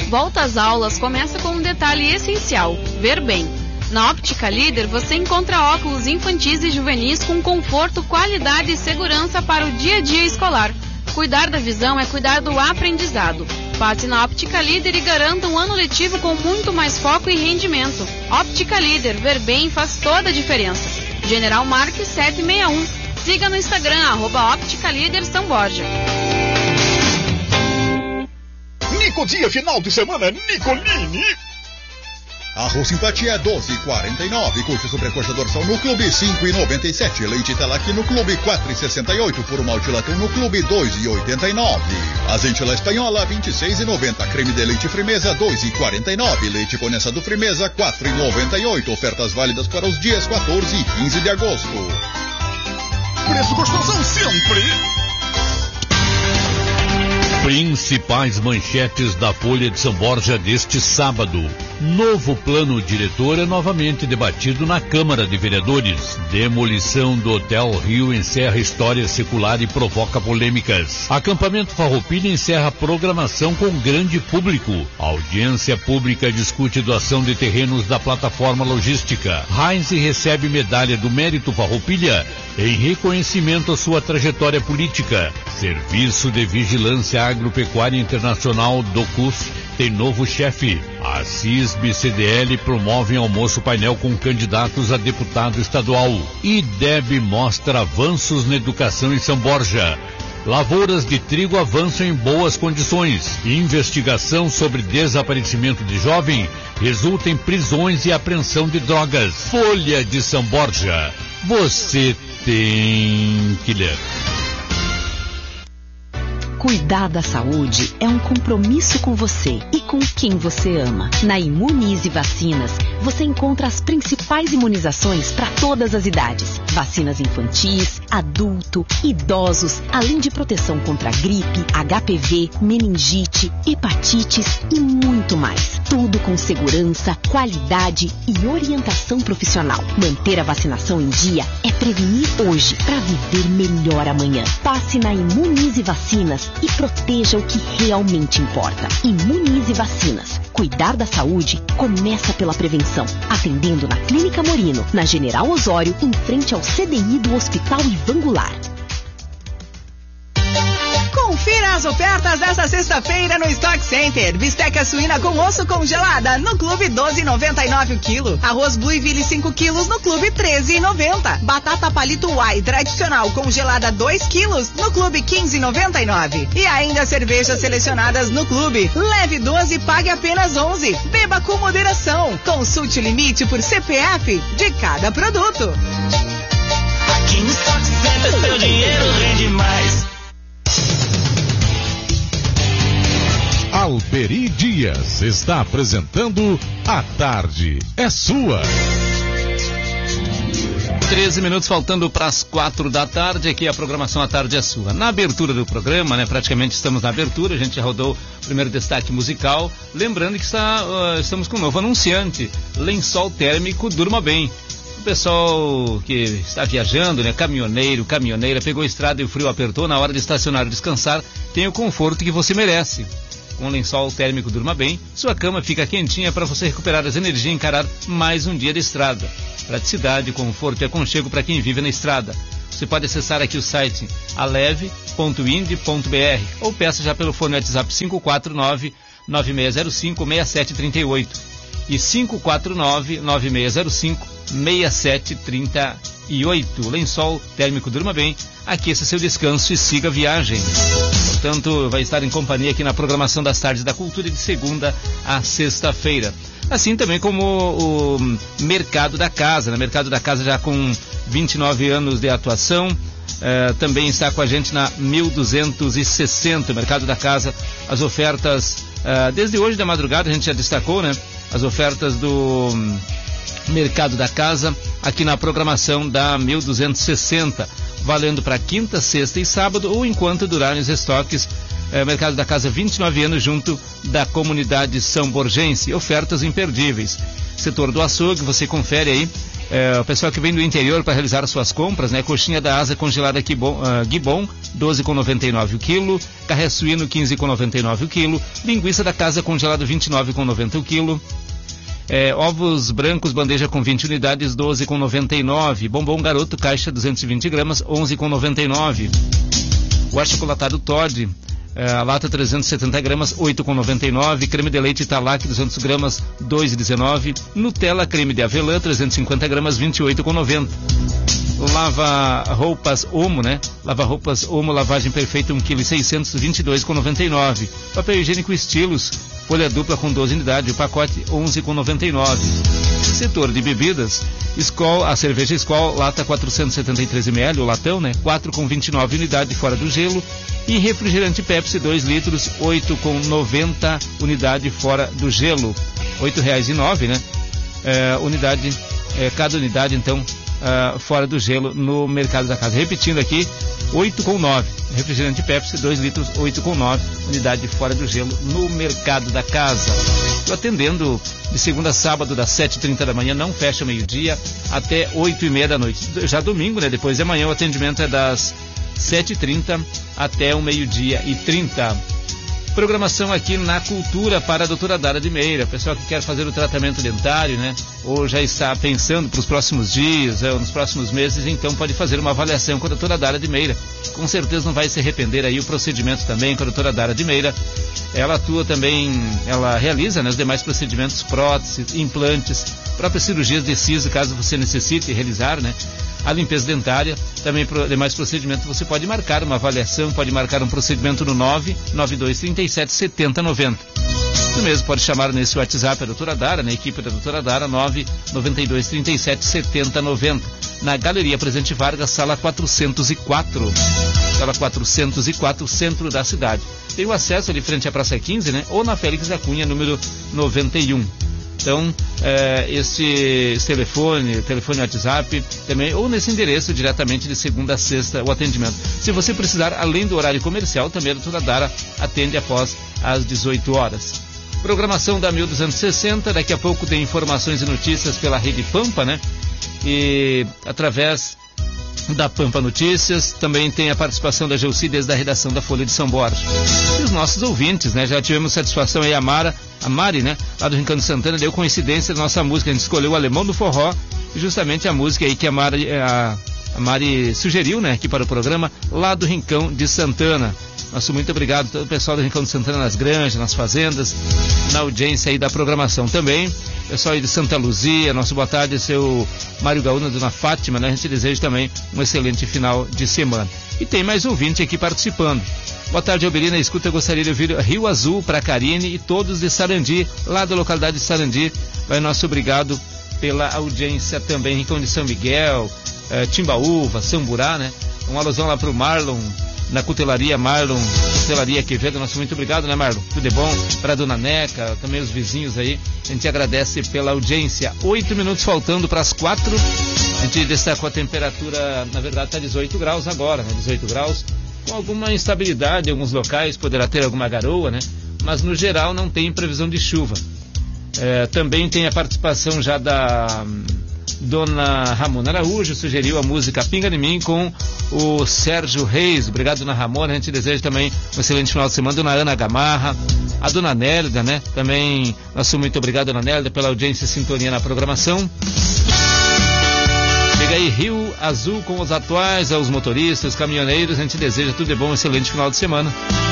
Volta às aulas começa com um detalhe essencial: ver bem. Na Óptica Líder você encontra óculos infantis e juvenis com conforto, qualidade e segurança para o dia a dia escolar. Cuidar da visão é cuidar do aprendizado. Passe na Óptica Líder e garanta um ano letivo com muito mais foco e rendimento. Óptica Líder, ver bem faz toda a diferença. General Marques 761. Siga no Instagram, @Óptica Líder São Borja. Nico Dia, final de semana, Nicolini. Arroz Simpatia é 12,49. Coxa sobrecoxa dorsal no Clube 5,97. Leite Telaqui no Clube 4,68. Puro malte latão no Clube 2,89. Azeite La Espanhola 26,90. Creme de leite Frimeza 2,49. Leite condensado Frimeza 4,98. Ofertas válidas para os dias 14 e 15 de agosto. Preço gostosão sempre. Principais manchetes da Folha de São Borja deste sábado. Novo plano diretor é novamente debatido na Câmara de Vereadores. Demolição do Hotel Rio encerra história secular e provoca polêmicas. Acampamento Farroupilha encerra programação com grande público. A audiência pública discute doação de terrenos da plataforma logística. Heinz recebe medalha do Mérito Farroupilha em reconhecimento à sua trajetória política. Serviço de Vigilância Agropecuária Internacional do CUS tem novo chefe. A CISB-CDL promove almoço painel com candidatos a deputado estadual. IDEB mostra avanços na educação em São Borja. Lavouras de trigo avançam em boas condições. Investigação sobre desaparecimento de jovem resulta em prisões e apreensão de drogas. Folha de São Borja. Você tem que ler. Cuidar da saúde é um compromisso com você e com quem você ama. Na Imunize Vacinas, você encontra as principais imunizações para todas as idades. Vacinas infantis, adulto, idosos, além de proteção contra gripe, HPV, meningite, hepatites e muito mais. Tudo com segurança, qualidade e orientação profissional. Manter a vacinação em dia é prevenir hoje para viver melhor amanhã. Passe na Imunize Vacinas e proteja o que realmente importa. Imunize Vacinas. Cuidar da saúde começa pela prevenção. Atendendo na Clínica Morino, na General Osório, em frente ao CDI do Hospital Ivan Goulart. Confira as ofertas desta sexta-feira no Stock Center. Bisteca suína com osso congelada no Clube 12,99 o quilo. Arroz Blueville 5 quilos no Clube 13,90. Batata palito Uai tradicional congelada 2 quilos no Clube 15,99. E ainda cervejas selecionadas no Clube. Leve 12 e pague apenas 11. Beba com moderação. Consulte o limite por CPF de cada produto. Aqui no Stock Center seu dinheiro rende mais. Alberi Dias está apresentando A Tarde é Sua. 13 minutos faltando para as 4 da tarde, aqui a programação A Tarde é Sua. Na abertura do programa, né, praticamente estamos na abertura, a gente já rodou o primeiro destaque musical, lembrando que estamos com um novo anunciante, Lençol Térmico Durma Bem. O pessoal que está viajando, né, caminhoneiro, caminhoneira, pegou a estrada e o frio apertou, na hora de estacionar e descansar, tem o conforto que você merece. Com o Lençol Térmico Durma Bem, sua cama fica quentinha para você recuperar as energias e encarar mais um dia de estrada. Praticidade, conforto e aconchego para quem vive na estrada. Você pode acessar aqui o site aleve.ind.br ou peça já pelo fone WhatsApp 549-9605-6738 e 549-9605-6738. Lençol Térmico Durma Bem, aqueça seu descanso e siga a viagem. Portanto, vai estar em companhia aqui na programação das Tardes da Cultura de segunda a sexta-feira. Assim também como o Mercado da Casa, né? Mercado da Casa já com 29 anos de atuação, também está com a gente na 1260, Mercado da Casa, as ofertas, desde hoje da madrugada a gente já destacou, né? As ofertas do Mercado da Casa aqui na programação da 1260, valendo para quinta, sexta e sábado ou enquanto durarem os estoques. Mercado da Casa, 29 anos junto da comunidade são borgense, ofertas imperdíveis. Setor do açougue, você confere aí O pessoal que vem do interior para realizar suas compras, né? Coxinha da asa congelada Guibon, 12,99 o quilo. Carré suíno, 15,99 o quilo. Linguiça da casa congelada, 29,90 o quilo. Ovos brancos, bandeja com 20 unidades, 12,99. Bombom Garoto, caixa 220 gramas, 11,99. O achocolatado Todd, a lata 370 gramas, 8,99. Creme de leite Italac, 200 gramas, 2,19. Nutella creme de avelã, 350 gramas, 28,90. Lava-roupas Omo, né? Lava-roupas Omo, lavagem perfeita, 1,6 kg, 22,99. Papel higiênico Estilos, folha dupla com 12 unidades, o pacote 11,99. Setor de bebidas, Skol, a cerveja Skol, lata 473 ml, o latão, né? 4,29 unidade fora do gelo. E refrigerante Pepsi 2 litros, 8,90 unidade fora do gelo. R$ 8,09, né? Cada unidade, então, fora do gelo no mercado da casa. Repetindo aqui, 8,9. Refrigerante Pepsi 2 litros, 8,9 unidade fora do gelo no mercado da casa. Estou atendendo de segunda a sábado, das 7h30 da manhã, não fecha meio-dia, até 8h30 da noite. Já domingo, né? Depois de amanhã, o atendimento é das 7h30 até o 12h30. Programação aqui na Cultura para a doutora Dara de Meira. Pessoal que quer fazer o tratamento dentário, né? Ou já está pensando para os próximos dias, ou nos próximos meses, então pode fazer uma avaliação com a doutora Dara de Meira. Com certeza não vai se arrepender aí. O procedimento também com a doutora Dara de Meira. Ela atua também, ela realiza, né, os demais procedimentos, próteses, implantes, próprias cirurgias de siso, caso você necessite realizar, né? A limpeza dentária, também demais procedimentos, você pode marcar uma avaliação, pode marcar um procedimento no 99237 7090. Isso mesmo, pode chamar nesse WhatsApp a doutora Dara, na equipe da doutora Dara, 99237 7090. Na Galeria Presidente Vargas, sala 404. Sala 404, centro da cidade. Tem o acesso ali frente à Praça 15, né? Ou na Félix da Cunha, número 91. Então, esse telefone WhatsApp também, ou nesse endereço diretamente de segunda a sexta o atendimento. Se você precisar, além do horário comercial, também a doutora Dara atende após as 18 horas. Programação da 1260, daqui a pouco tem informações e notícias pela Rede Pampa, né? E através da Pampa Notícias, também tem a participação da Gelci desde a redação da Folha de São Borja. E os nossos ouvintes, né? Já tivemos satisfação aí, a Mari, né? Lá do Rincão de Santana, deu coincidência da nossa música, a gente escolheu o Alemão do Forró, e justamente a música aí que a Mari sugeriu, né? Aqui para o programa, lá do Rincão de Santana. Nosso muito obrigado a todo o pessoal do Rincão de Santana, nas granjas, nas fazendas, na audiência aí da programação também. Pessoal aí de Santa Luzia, nosso boa tarde, seu Mário Gaúna, dona Fátima, né? A gente deseja também um excelente final de semana. E tem mais ouvinte aqui participando. Boa tarde, Albelina, escuta, eu gostaria de ouvir Rio Azul para Karine e todos de Sarandi, lá da localidade de Sarandi. Vai nosso obrigado pela audiência também, Rincão de São Miguel, Timbaúva, Samburá, né? Um alusão lá para o Marlon, na Cutelaria Marlon, Cutelaria Quevedo, nosso muito obrigado, né, Marlon? Tudo de bom? Para a dona Neca, também os vizinhos aí, a gente agradece pela audiência. 8 minutos faltando para as 4, a gente destacou a temperatura, na verdade está 18 graus agora, né? 18 graus, com alguma instabilidade em alguns locais, poderá ter alguma garoa, né? Mas no geral não tem previsão de chuva. Também tem a participação já da Dona Ramona Araújo, sugeriu a música Pinga de Mim com o Sérgio Reis. Obrigado, Dona Ramona. A gente deseja também um excelente final de semana. Dona Ana Gamarra, a Dona Nélida, né? Também nosso muito obrigado, Dona Nélida, pela audiência e sintonia na programação. Chega aí Rio Azul com os atuais, aos motoristas, caminhoneiros. A gente deseja tudo de bom, um excelente final de semana.